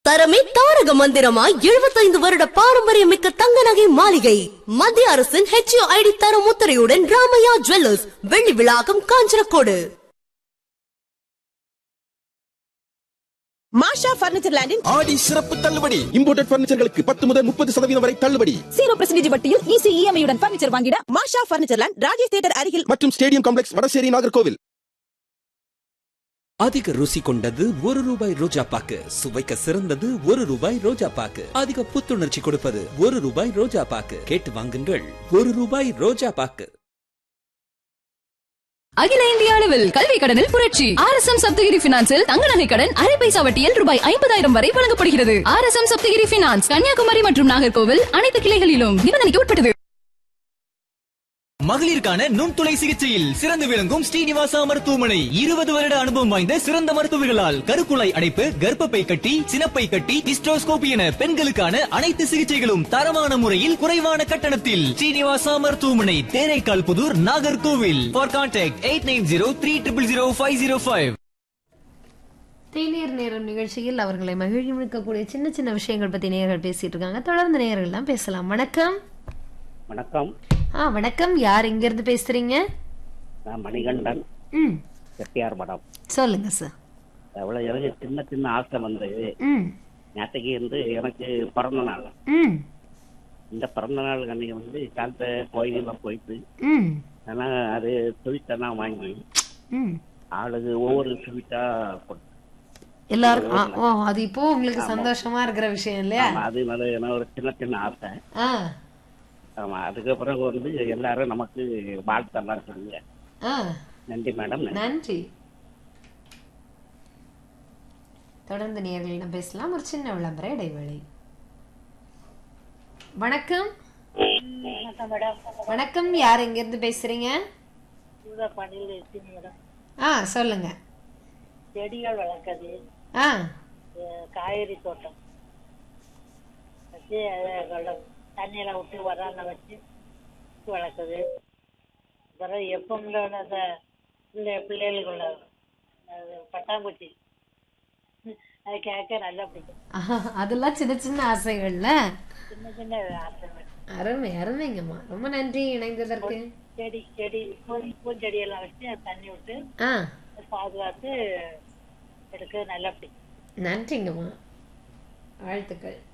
தரமே தாரக மந்திரமாய் 75 வருட பாரம்பரியமிக்க தங்க நகை மாளிகை. மத்திய அரசின் HUID தர முத்திரையுடன் ராமையா ஜுவல்லர்ஸ், வெள்ளி விழாக்கம், காஞ்சனக்கோடு. மாஷா பர்னிச்சர் லேண்டின் ஆடி சிறப்பு தள்ளுபடி. இம்போர்ட்டட் பர்னிச்சர்களுக்கு 10 முதல் 30% வரை தள்ளுபடி. 0% வட்டியில் ஈஸி EMI உடன் பர்னிச்சர் வாங்கிட மாஷா பர்னிச்சர் லேண்ட், ராஜேஷ் தியேட்டர் அருகில் மற்றும் ஸ்டேடியம் காம்ப்ளெக்ஸ், வடசேரி, நாகர்கோவில். அதிக ருசி கொண்டது ₹1 ரோஜா பாக்கு. சுவைக்க சிறந்தது ₹1 ரோஜா பாக்கு. அதிக புத்துணர்ச்சி கொடுப்பது ₹1 ரோஜா பாக்கு. கேட்டு வாங்குங்கள். ₹1 ரோஜா பாக்கு. அகில இந்திய அளவில் கல்வி கடனில் புரட்சி. RSM சப்தகிரி பினான்சில் தங்க நகை கடன் அரை பைசா வட்டியில் ₹50,000 வரை வழங்கப்படுகிறது. RSM சப்தகிரி பினான்ஸ், கன்னியாகுமரி மற்றும் நாகர்கோவில் அனைத்து கிளைகளிலும். நிபந்தனைக்கு உட்பட்டது. மகளிருக்கான நுண்துளை சிகிச்சையில் சிறந்து விளங்கும் ஸ்ரீனிவாசா மருத்துவமனை 20 வருட அனுபவம் வாய்ந்த சிறந்த மருத்துவர்களால் கருக்குழாய் அடைப்பு, கர்ப்பப்பை கட்டி, சினப்பை கட்டி, ஹிஸ்டோஸ்கோபி என பெண்களுக்கான அனைத்து சிகிச்சைகளும் தரமான முறையில் குறைவான கட்டணத்தில். ஸ்ரீனிவாசா மருத்துவமனை, தேரைக்கால் புதூர், நாகர்கோவில். For contact 8903000505. தேநீர் நேரம் நிகழ்ச்சியில் அவர்களை மகிழ்விக்கக்கூடிய சின்ன சின்ன விஷயங்கள் பத்தி நேயர்கள் பேசிட்டு இருக்காங்க. தொடர்ந்து நேயர்கள் எல்லாம் பேசலாம். வணக்கம். வணக்கம். வணக்கம். யார் எங்க இருந்து பேசுறீங்க? நான் மணிகண்டன், செட்டியார் மடம். சொல்லுங்க சார். அவ்வளவு எனக்கு சின்ன சின்ன ஆசை வந்து நேற்றுக்கு வந்து எனக்கு பிறந்த நாள். இந்த பிறந்த நாள் அன்னைக்கு வந்து காலத்தை கோயிலாம் போயிட்டு ஆனா அது ஸ்வீட்டெல்லாம் வாங்கி ஆளுக்கு ஒவ்வொரு ஸ்வீட்டா எல்லாருக்கும் அது இப்போ உங்களுக்கு சந்தோஷமா இருக்கிற விஷயம் இல்லையா? அது என்ன ஒரு சின்ன சின்ன ஆசை. ஆமா, அதுக்கப்புறம் வந்து எல்லாரும் நமக்கு வாழ்த்தெல்லாம் சொல்லுங்க. நன்றி மேடம். நன்றி. தொடர்ந்து நேயர்களிடம் பேசலாம். ஒரு சின்ன விளம்பர இடைவேளை. வணக்கம். வணக்கம். யார் எங்க இருந்து பேசுறீங்க? சொல்லுங்க. செடிகள் வளர்க்குது, காய்கறி தோட்டம் வச்சு தண்ணியெல்லாம் விட்டு வரான வச்சு வளர்க்குது. அப்புறம் எப்பவுமே பிள்ளைகளுக்குள்ள பட்டாம்பூச்சி அது கேட்க நல்லா பிடிக்கும். அதெல்லாம் சின்ன சின்ன ஆசைகள்ல சின்ன சின்ன ஆசைகள். அருமை அருமைங்கம்மா, ரொம்ப நன்றி இணைந்ததற்கு. செடி செடி பூஞ்செடி எல்லாம் வச்சு தண்ணி விட்டு பாதுகாத்து எடுக்க நல்லா பிடிக்கும். நன்றிங்கம்மா, வாழ்த்துக்கள்.